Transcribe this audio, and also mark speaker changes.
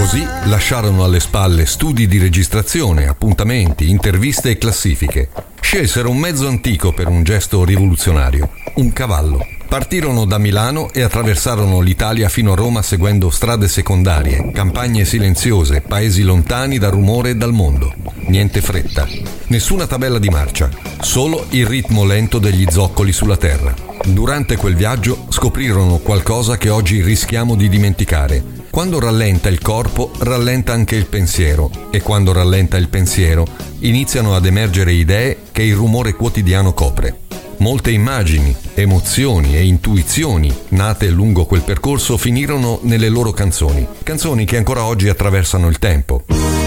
Speaker 1: Così lasciarono alle spalle studi di registrazione, appuntamenti, interviste e classifiche. Scelsero un mezzo antico per un gesto rivoluzionario, un cavallo. Partirono da Milano e attraversarono l'Italia fino a Roma seguendo strade secondarie, campagne silenziose, paesi lontani dal rumore e dal mondo. Niente fretta, nessuna tabella di marcia, solo il ritmo lento degli zoccoli sulla terra. Durante quel viaggio scoprirono qualcosa che oggi rischiamo di dimenticare. Quando rallenta il corpo, rallenta anche il pensiero, e quando rallenta il pensiero, iniziano ad emergere idee che il rumore quotidiano copre. Molte immagini, emozioni e intuizioni nate lungo quel percorso finirono nelle loro canzoni che ancora oggi attraversano il tempo.